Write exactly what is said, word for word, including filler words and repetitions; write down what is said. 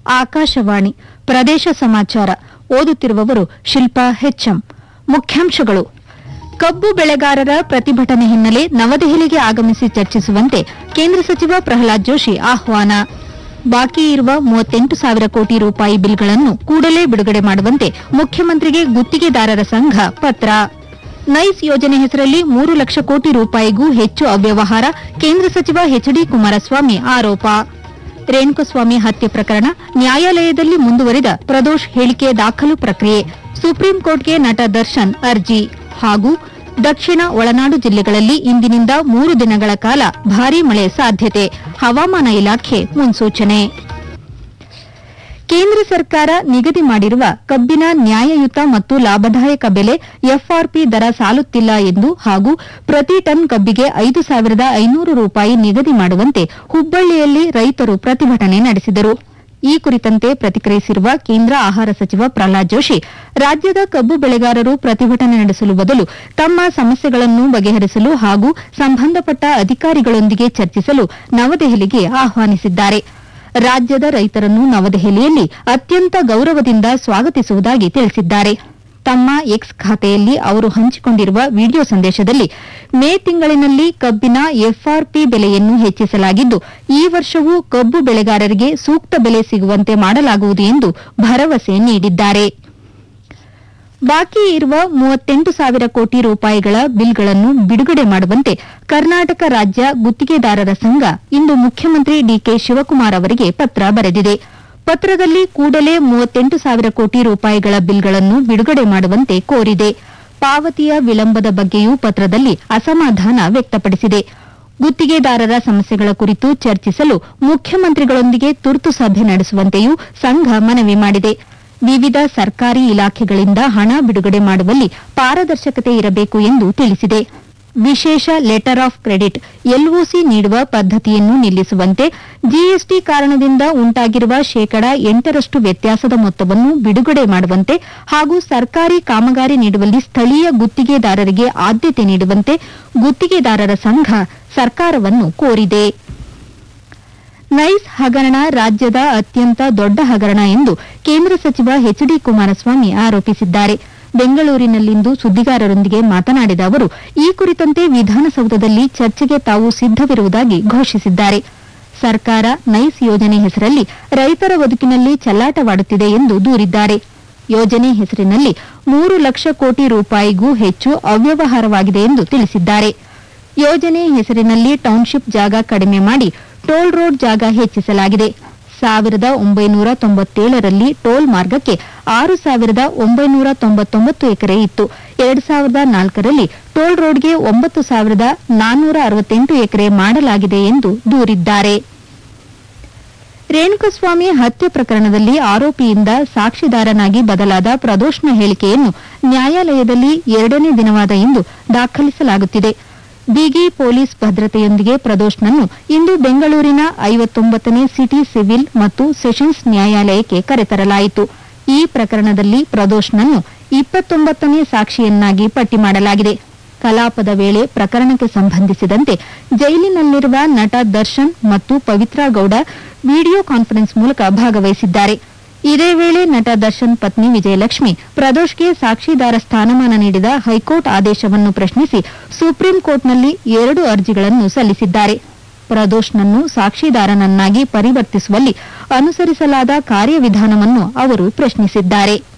ಆಕಾಶವಾಣಿ ಪ್ರದೇಶ ಸಮಾಚಾರ ಓದುತ್ತಿರುವವರು ಶಿಲ್ಪಾ ಹೆಚ್ಎಂ. ಮುಖ್ಯಾಂಶಗಳು: ಕಬ್ಬು ಬೆಳೆಗಾರರ ಪ್ರತಿಭಟನೆ ಹಿನ್ನೆಲೆ ನವದೆಹಲಿಗೆ ಆಗಮಿಸಿ ಚರ್ಚಿಸುವಂತೆ ಕೇಂದ್ರ ಸಚಿವ ಪ್ರಹ್ಲಾದ್ ಜೋಶಿ ಆಹ್ವಾನ. ಬಾಕಿ ಇರುವ ಮೂವತ್ತೆಂಟು ಸಾವಿರ ಕೋಟಿ ರೂಪಾಯಿ ಬಿಲ್ಗಳನ್ನು ಕೂಡಲೇ ಬಿಡುಗಡೆ ಮಾಡುವಂತೆ ಮುಖ್ಯಮಂತ್ರಿಗೆ ಗುತ್ತಿಗೆದಾರರ ಸಂಘ ಪತ್ರ. ನೈಸ್ ಯೋಜನೆ ಹೆಸರಲ್ಲಿ ಮೂರು ಲಕ್ಷ ಕೋಟಿ ರೂಪಾಯಿಗೂ ಹೆಚ್ಚು ಅವ್ಯವಹಾರ, ಕೇಂದ್ರ ಸಚಿವ ಎಚ್ ಡಿ ಕುಮಾರಸ್ವಾಮಿ ಆರೋಪ. ರೇಣುಕಸ್ವಾಮಿ ಹತ್ಯೆ ಪ್ರಕರಣ ನ್ಯಾಯಾಲಯದಲ್ಲಿ ಮುಂದುವರಿದ ಪ್ರದೋಷ್ ಹೇಳಿಕೆ ದಾಖಲು ಪ್ರಕ್ರಿಯೆ, ಸುಪ್ರೀಂ ಕೋರ್ಟ್ಗೆ ನಟ ದರ್ಶನ್ ಅರ್ಜಿ. ಹಾಗೂ ದಕ್ಷಿಣ ಒಳನಾಡು ಜಿಲ್ಲೆಗಳಲ್ಲಿ ಇಂದಿನಿಂದ ಮೂರು ದಿನಗಳ ಕಾಲ ಭಾರೀ ಮಳೆ ಸಾಧ್ಯತೆ, ಹವಾಮಾನ ಇಲಾಖೆ ಮುನ್ಸೂಚನೆ. ಕೇಂದ್ರ ಸರ್ಕಾರ ನಿಗದಿ ಮಾಡಿರುವ ಕಬ್ಬಿನ ನ್ಯಾಯಯುತ ಮತ್ತು ಲಾಭದಾಯಕ ಬೆಲೆ ಎಫ್ಆರ್ಪಿ ದರ ಸಾಲುತ್ತಿಲ್ಲ ಎಂದು ಹಾಗೂ ಪ್ರತಿ ಟನ್ ಕಬ್ಬಿಗೆ ಐದು ಸಾವಿರದ ಐನೂರು ರೂಪಾಯಿ ನಿಗದಿ ಮಾಡುವಂತೆ ಹುಬ್ಬಳ್ಳಿಯಲ್ಲಿ ರೈತರು ಪ್ರತಿಭಟನೆ ನಡೆಸಿದರು. ಈ ಕುರಿತಂತೆ ಪ್ರತಿಕ್ರಿಯಿಸಿರುವ ಕೇಂದ್ರ ಆಹಾರ ಸಚಿವ ಪ್ರಹ್ಲಾದ್ ಜೋಶಿ, ರಾಜ್ಯದ ಕಬ್ಬು ಬೆಳೆಗಾರರು ಪ್ರತಿಭಟನೆ ನಡೆಸಲು ಬದಲು ತಮ್ಮ ಸಮಸ್ಯೆಗಳನ್ನು ಬಗೆಹರಿಸಲು ಹಾಗೂ ಸಂಬಂಧಪಟ್ಟ ಅಧಿಕಾರಿಗಳೊಂದಿಗೆ ಚರ್ಚಿಸಲು ನವದೆಹಲಿಗೆ ಆಹ್ವಾನಿಸಿದ್ದಾರೆ. ರಾಜ್ಯದ ರೈತರನ್ನು ನವದೆಹಲಿಯಲ್ಲಿ ಅತ್ಯಂತ ಗೌರವದಿಂದ ಸ್ವಾಗತಿಸುವುದಾಗಿ ತಿಳಿಸಿದ್ದಾರೆ. ತಮ್ಮ ಎಕ್ಸ್ ಖಾತೆಯಲ್ಲಿ ಅವರು ಹಂಚಿಕೊಂಡಿರುವ ವಿಡಿಯೋ ಸಂದೇಶದಲ್ಲಿ, ಮೇ ತಿಂಗಳಿನಲ್ಲಿ ಕಬ್ಬಿನ ಎಫ್ಆರ್ಪಿ ಬೆಲೆಯನ್ನು ಹೆಚ್ಚಿಸಲಾಗಿದ್ದು, ಈ ವರ್ಷವೂ ಕಬ್ಬು ಬೆಳೆಗಾರರಿಗೆ ಸೂಕ್ತ ಬೆಲೆ ಸಿಗುವಂತೆ ಮಾಡಲಾಗುವುದು ಎಂದು ಭರವಸೆ ನೀಡಿದ್ದಾರೆ. ಬಾಕಿ ಇರುವ ಮೂವತ್ತೆಂಟು ಸಾವಿರ ಕೋಟಿ ರೂಪಾಯಿಗಳ ಬಿಲ್ಗಳನ್ನು ಬಿಡುಗಡೆ ಮಾಡುವಂತೆ ಕರ್ನಾಟಕ ರಾಜ್ಯ ಗುತ್ತಿಗೆದಾರರ ಸಂಘ ಇಂದು ಮುಖ್ಯಮಂತ್ರಿ ಡಿಕೆ ಶಿವಕುಮಾರ್ ಅವರಿಗೆ ಪತ್ರ ಬರೆದಿದೆ. ಪತ್ರದಲ್ಲಿ ಕೂಡಲೇ ಮೂವತ್ತೆಂಟು ಸಾವಿರ ಕೋಟಿ ರೂಪಾಯಿಗಳ ಬಿಲ್ಗಳನ್ನು ಬಿಡುಗಡೆ ಮಾಡುವಂತೆ ಕೋರಿದೆ. ಪಾವತಿಯ ವಿಳಂಬದ ಬಗ್ಗೆಯೂ ಪತ್ರದಲ್ಲಿ ಅಸಮಾಧಾನ ವ್ಯಕ್ತಪಡಿಸಿದೆ. ಗುತ್ತಿಗೆದಾರರ ಸಮಸ್ಯೆಗಳ ಕುರಿತು ಚರ್ಚಿಸಲು ಮುಖ್ಯಮಂತ್ರಿಗಳೊಂದಿಗೆ ತುರ್ತು ಸಭೆ ನಡೆಸುವಂತೆಯೂ ಸಂಘ ಮನವಿ ಮಾಡಿದೆ. ವಿವಿಧ ಸರ್ಕಾರಿ ಇಲಾಖೆಗಳಿಂದ ಹಣ ಬಿಡುಗಡೆ ಮಾಡುವಲ್ಲಿ ಪಾರದರ್ಶಕತೆ ಇರಬೇಕು ಎಂದು ತಿಳಿಸಿದೆ. ವಿಶೇಷ ಲೆಟರ್ ಆಫ್ ಕ್ರೆಡಿಟ್ ಎಲ್ಒಸಿ ನೀಡುವ ಪದ್ದತಿಯನ್ನು ನಿಲ್ಲಿಸುವಂತೆ, ಜಿಎಸ್ಟಿ ಕಾರಣದಿಂದ ಉಂಟಾಗಿರುವ ಶೇಕಡಾ ಎಂಟರಷ್ಟು ವ್ಯತ್ಯಾಸದ ಮೊತ್ತವನ್ನು ಬಿಡುಗಡೆ ಮಾಡುವಂತೆ ಹಾಗೂ ಸರ್ಕಾರಿ ಕಾಮಗಾರಿ ನೀಡುವಲ್ಲಿ ಸ್ಥಳೀಯ ಗುತ್ತಿಗೆದಾರರಿಗೆ ಆದ್ಯತೆ ನೀಡುವಂತೆ ಗುತ್ತಿಗೆದಾರರ ಸಂಘ ಸರ್ಕಾರವನ್ನು ಕೋರಿದೆ. ನೈಸ್ ಹಗರಣ ರಾಜ್ಯದ ಅತ್ಯಂತ ದೊಡ್ಡ ಹಗರಣ ಎಂದು ಕೇಂದ್ರ ಸಚಿವ ಎಚ್ ಡಿ ಕುಮಾರಸ್ವಾಮಿ ಆರೋಪಿಸಿದ್ದಾರೆ. ಬೆಂಗಳೂರಿನಲ್ಲಿಂದು ಸುದ್ದಿಗಾರರೊಂದಿಗೆ ಮಾತನಾಡಿದ ಅವರು, ಈ ಕುರಿತಂತೆ ವಿಧಾನಸೌಧದಲ್ಲಿ ಚರ್ಚೆಗೆ ತಾವು ಸಿದ್ದವಿರುವುದಾಗಿ ಘೋಷಿಸಿದ್ದಾರೆ. ಸರ್ಕಾರ ನೈಸ್ ಯೋಜನೆ ಹೆಸರಲ್ಲಿ ರೈತರ ಬದುಕಿನಲ್ಲಿ ಚೆಲ್ಲಾಟವಾಡುತ್ತಿದೆ ಎಂದು ದೂರಿದ್ದಾರೆ. ಯೋಜನೆ ಹೆಸರಿನಲ್ಲಿ ಮೂರು ಲಕ್ಷ ಕೋಟಿ ರೂಪಾಯಿಗೂ ಹೆಚ್ಚು ಅವ್ಯವಹಾರವಾಗಿದೆ ಎಂದು ತಿಳಿಸಿದ್ದಾರೆ. ಯೋಜನೆ ಹೆಸರಿನಲ್ಲಿ ಟೌನ್ಶಿಪ್ ಜಾಗ ಕಡಿಮೆ ಮಾಡಿ ಟೋಲ್ ರೋಡ್ ಜಾಗ ಹೆಚ್ಚಿಸಲಾಗಿದೆ. ಸಾವಿರದ ಒಂಬೈನೂರ ತೊಂಬತ್ತೇಳರಲ್ಲಿ ಟೋಲ್ ಮಾರ್ಗಕ್ಕೆ ಆರು ಸಾವಿರದ ಒಂಬೈನೂರ ತೊಂಬತ್ತೊಂಬತ್ತು ಎಕರೆ ಇತ್ತು. ಎರಡು ಸಾವಿರದ ನಾಲ್ಕರಲ್ಲಿ ಟೋಲ್ ರೋಡ್ಗೆ ಒಂಬತ್ತು ಸಾವಿರದ ನಾನ್ನೂರ ಅರವತ್ತೆಂಟು ಎಕರೆ ಮಾಡಲಾಗಿದೆ ಎಂದು ದೂರಿದ್ದಾರೆ. ರೇಣುಕಸ್ವಾಮಿ ಹತ್ಯೆ ಪ್ರಕರಣದಲ್ಲಿ ಆರೋಪಿಯಿಂದ ಸಾಕ್ಷಿದಾರನಾಗಿ ಬದಲಾದ ಪ್ರದೋಷ್ನ ಹೇಳಿಕೆಯನ್ನು ನ್ಯಾಯಾಲಯದಲ್ಲಿ ಎರಡನೇ ದಿನವಾದ ಇಂದು ದಾಖಲಿಸಲಾಗುತ್ತಿದೆ. ಬಿಗಿ ಪೊಲೀಸ್ ಭದ್ರತೆಯೊಂದಿಗೆ ಪ್ರದೋಷ್ನನ್ನು ಇಂದು ಬೆಂಗಳೂರಿನ ಐವತ್ತೊಂಬತ್ತನೇ ಸಿಟಿ ಸಿವಿಲ್ ಮತ್ತು ಸೆಷನ್ಸ್ ನ್ಯಾಯಾಲಯಕ್ಕೆ ಕರೆತರಲಾಯಿತು. ಈ ಪ್ರಕರಣದಲ್ಲಿ ಪ್ರದೋಷ್ನನ್ನು ಇಪ್ಪತ್ತೊಂಬತ್ತನೇ ಸಾಕ್ಷಿಯನ್ನಾಗಿ ಪಟ್ಟಿ ಮಾಡಲಾಗಿದೆ. ಕಲಾಪದ ವೇಳೆ ಪ್ರಕರಣಕ್ಕೆ ಸಂಬಂಧಿಸಿದಂತೆ ಜೈಲಿನಲ್ಲಿರುವ ನಟ ದರ್ಶನ್ ಮತ್ತು ಪವಿತ್ರಾ ಗೌಡ ವಿಡಿಯೋ ಕಾನ್ಫರೆನ್ಸ್ ಮೂಲಕ ಭಾಗವಹಿಸಿದ್ದಾರೆ. ಇದೇ ವೇಳೆ ನಟ ದರ್ಶನ್ ಪತ್ನಿ ವಿಜಯಲಕ್ಷ್ಮಿ ಪ್ರದೋಷ್ಗೆ ಸಾಕ್ಷಿದಾರ ಸ್ಥಾನಮಾನ ನೀಡಿದ ಹೈಕೋರ್ಟ್ ಆದೇಶವನ್ನು ಪ್ರಶ್ನಿಸಿ ಸುಪ್ರೀಂ ಕೋರ್ಟ್ನಲ್ಲಿ ಎರಡು ಅರ್ಜಿಗಳನ್ನು ಸಲ್ಲಿಸಿದ್ದಾರೆ. ಪ್ರದೋಷ್ನನ್ನು ಸಾಕ್ಷಿದಾರನನ್ನಾಗಿ ಪರಿವರ್ತಿಸುವಲ್ಲಿ ಅನುಸರಿಸಲಾದ ಕಾರ್ಯವಿಧಾನವನ್ನು ಅವರು ಪ್ರಶ್ನಿಸಿದ್ದಾರೆ.